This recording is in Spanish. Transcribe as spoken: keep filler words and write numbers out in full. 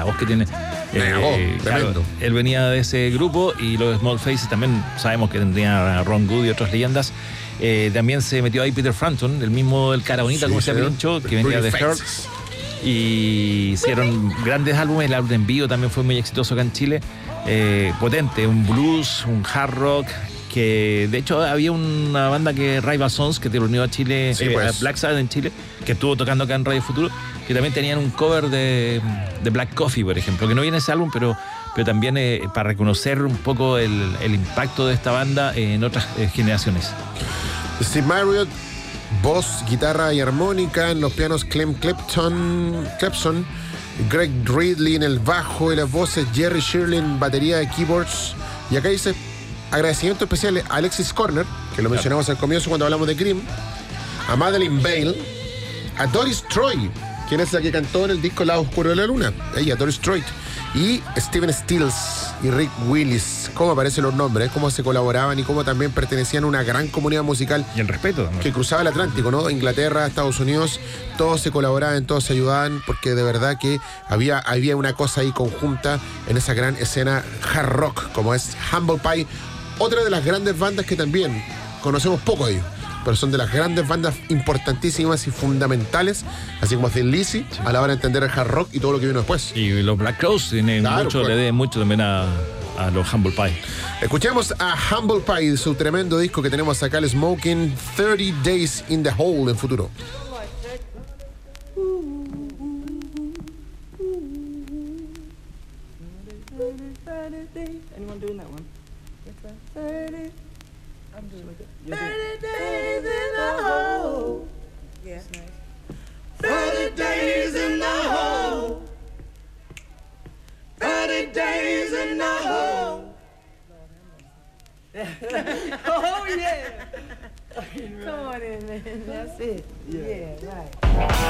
la voz que tiene. Eh, oh, claro, él venía de ese grupo y los Small Faces también sabemos que tendría a Ron Wood y otras leyendas. Eh, también se metió ahí Peter Frampton, el mismo del cara bonita, sí, como se llama Pincho, que venía de Hurt. Y hicieron grandes álbumes. El álbum en vivo también fue muy exitoso acá en Chile. Eh, potente, un blues, un hard rock. Que de hecho había una banda que Rival Sons, que te reunió a Chile, sí, eh, pues. a Black Sabbath en Chile, que estuvo tocando acá en Radio Futuro, que también tenían un cover de, de Black Coffee, por ejemplo, que no viene en ese álbum, pero, pero también eh, para reconocer un poco el, el impacto de esta banda en otras eh, generaciones. Steve Marriott, voz, guitarra y armónica, en los pianos Clem Clepton, Clepson, Greg Ridley en el bajo y las voces, Jerry Shirley en batería de keyboards. Y acá dice agradecimiento especial a Alexis Corner, que lo mencionamos al comienzo cuando hablamos de Cream, a Madeleine Bale, a Doris Troy, quien es la que cantó en el disco Lado Oscuro de la Luna, ella, Doris Troy, y Steven Stills y Rick Willis. Cómo aparecen los nombres, cómo se colaboraban y cómo también pertenecían a una gran comunidad musical. Y el respeto también. Que cruzaba el Atlántico, ¿no? Inglaterra, Estados Unidos, todos se colaboraban, todos se ayudaban, porque de verdad que había, había una cosa ahí conjunta en esa gran escena hard rock, como es Humble Pie. Otra de las grandes bandas que también conocemos poco de ellos, pero son de las grandes bandas importantísimas y fundamentales, así como Thin Lizzy, sí, a la hora de entender el hard rock y todo lo que vino después. Y los Black Crowes tienen claro, mucho, pues. le deben mucho también a, a los Humble Pie. Escuchemos a Humble Pie, su tremendo disco que tenemos acá, el Smoking thirty days in the Hole, en Futuro. Anyone doing that one? thirty I'm doing like it. thirty days in the hole. Yeah. That's nice. thirty days in the hole. thirty days in the hole. Oh, yeah. Come on in, man. That's it. Yeah, yeah right.